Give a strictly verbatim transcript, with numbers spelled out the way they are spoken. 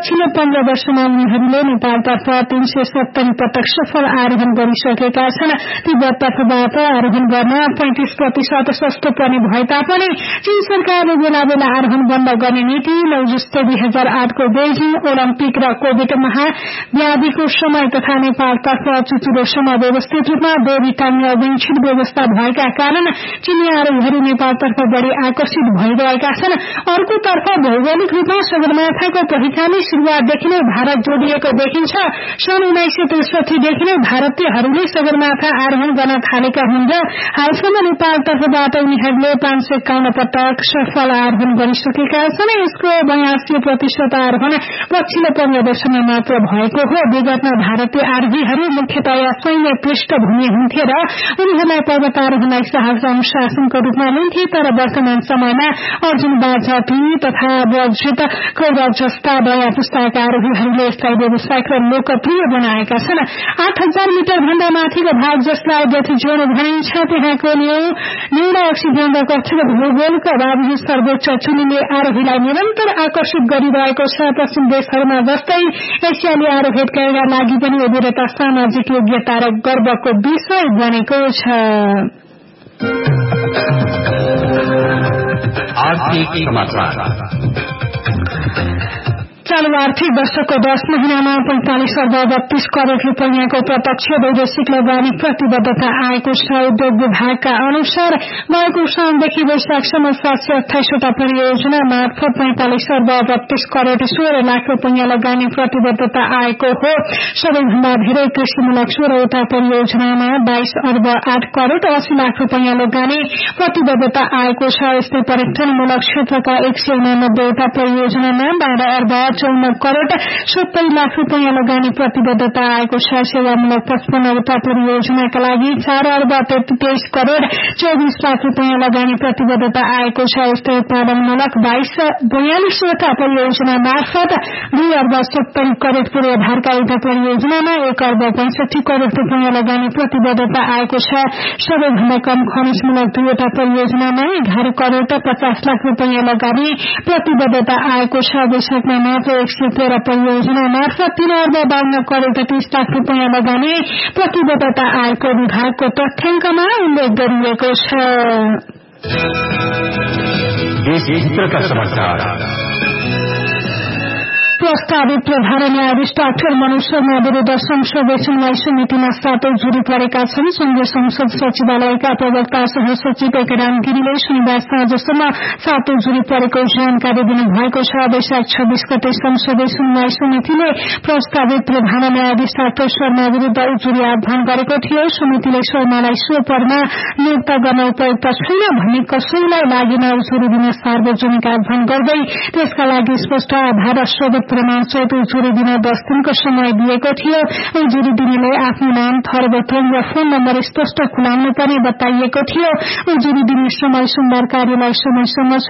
पछिल्लो पन्ध्र वर्षमा उनीहरूले नेपालतर्फ तीन सय सत्तरी पटक सफल आरोहण गरिसकेका छन्। तिब्बततर्फबाट आरोहण गर्न पैंतिस प्रतिशत सस्तो पर्ने भए तापनि चीन सरकारले बेला बेला आरोहण बन्द गर्ने नीति नौ जुस्त दुई हजार आठको बेजिङ ओलम्पिक र कोविड महाव्याधिको समय तथा नेपालतर्फ चुचुरो समय व्यवस्थित रूपमा दोविटाङ्ग अविन्छित व्यवस्था भएका कारण चीनी आरोहीहरू नेपालतर्फ बढ़ी आकर्षित भइरहेका छन्। अर्कोतर्फ भौगोलिक रूपमा सगरमाथाको पहिचानै शुरूआतदेखि नै भारत जोडिएको देखिन्छ। सन् उन्नाइस सय त्रिसठीदेखि नै भारतीयहरूले सगरमाथा आरोहण गर्न थालेका हुन् र हालसम्म नेपालतर्फबाट उनीहरूले पाँच सय एकाउन्न पटक सफल आरोहण गरिसकेका छन्। यसको बयासी प्रतिशत आरोहण पछिल्लो पन्ध्र वर्षमा मात्र भएको हो। विगतमा भारतीय आरोहीहरू मुख्यतया सैन्य पृष्ठभूमि हुन्थे र उनीहरूलाई पर्वतारोहणलाई साहस अनुशासनको रूपमा लिन्थे, तर वर्तमान समयमा अर्जुन बाजापी तथा वज्रित कौरव जस्ता नयाँ पुस्ताका आरोहीहरूले यसलाई व्यावसायिक र लोकप्रिय बनाएका छन्। आठ हजार मिटर भन्दा माथिको भाग जसलाई डेथ जोन भनिन्छ त्यहाँको न्यून अक्सिजन र कथित भूगोलको अभावले सर्वोच्च चुनिने आरोहीलाई निरन्तर आकर्षित गरिरहेको छ। पश्चिम देशहरूमा जस्तै एसियाली आरोहीका लागि पनि उभिरता सामाजिक योग्यता र गर्वको विषय बनेको छ। चालू आर्थिक वर्षको दस महिनामा पैंतालिस अर्ब बत्तीस करोड़ रूपियाँको प्रत्यक्ष वैदेशिक लगानी प्रतिबद्धता आएको छ। उद्योग विभागका अनुसार गएको साउनदेखि वैशाखसम्म सात सय अठाइसवटा परियोजना मार्फत पैंतालिस अर्ब बत्तीस करोड़ सोह्र लाख रूपियाँ लगानी प्रतिबद्धता आएको हो। सबैभन्दा धेरै कृषिमूलक सोह्रवटा परियोजनामा बाइस अर्ब आठ करोड़ अस्सी लाख रूपियाँ लगानी प्रतिबद्धता आएको छ। यस्तै पर्यटनमूलक क्षेत्रका एक सय उनानब्बेवटा परियोजनामा बाह्र अर्ब चौन्न करोड़ सत्तरी लाख रूपियाँ लगानी प्रतिबद्धता आएको छ। सेवामूलक पचपन्नवटा परियोजनाका लागि चार अर्ब तेइस करोड़ चौबिस लाख रूपियाँ लगानी प्रतिबद्धता आएको छ। यस्तै उत्पादनमूलक बाइस बयालिसवटा परियोजना मार्फत दुई अर्ब सत्तरी करोड़ पूर्वाधारका एउटा परियोजनामा एक अर्ब पैंसठी करोड़ रूपियाँ लगानी प्रतिबद्धता आएको छ। सबैभन्दा कम खनिजमूलक दुईवटा परियोजनामा एघार करोड़ पचास लाख रूपियाँ लगानी प्रतिबद्धता आएको छ। वैशाखमा मात्र एक सय तेह्र परियोजना मार्फत तीन अर्ब बाह्र करोड़ तीस लाख रूपियाँ लगानी प्रतिबद्धता आएको विभागको तथ्याङ्कमा उल्लेख गरिएको छ। प्रस्तावित प्रधान न्यायाधीश डाक्टर मनोज शर्मा विरूद्ध संसदीय सुनवाई समितिमा सातौं जुरी परेका छन्। संघीय संसद सचिवालयका प्रवक्ता सह सचिव एकराम गिरीले शनिबार साँझसम्म सातौं जुरी परेको जानकारी दिनुभएको छ। वैशाख छब्बीस गते संसदीय सुनवाई समितिले प्रस्तावित प्रधान न्यायाधीश डाक्टर शर्मा विरूद्ध जुरी आह्वान गरेको थियो। समितिले शर्मालाई सो पदमा नियुक्त गर्न उपयुक्त छैन भन्ने कसैलाई लागेन जुरी दिन सार्वजनिक आह्वान गर्दै त्यसका लागि स्पष्ट आधार र सबूत प्रमाण सहित जुरी दिन दस दिनको समय दिएको थियो। जुरी दिनेले आफ्नो नाम, थरबटन र फोन नम्बर स्पष्ट खुलाउनु पर्ने बताइएको थियो। जुरी दिने समय सोमबार कार्यालय समयसम्म छ।